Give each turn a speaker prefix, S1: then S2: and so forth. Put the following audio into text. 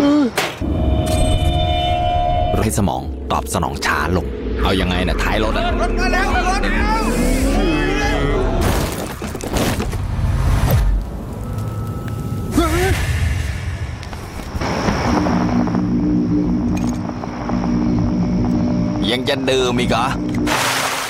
S1: ให้สมองตอบสนองช้าลงเอายังไงนะท้ายรถอะ
S2: รถมาแล้วรถแล้ว
S1: ยังจะดื่มอีกเหรอ